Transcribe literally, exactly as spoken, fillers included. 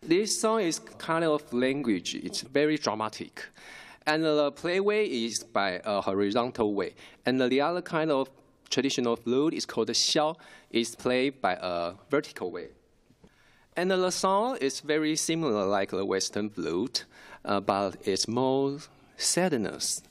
This song is kind of language. It's very dramatic. And the playway is by a horizontal way. And the other kind of traditional flute is called the xiao. It's played by a vertical way. And the song is very similar like the Western flute, uh, but it's more sadness.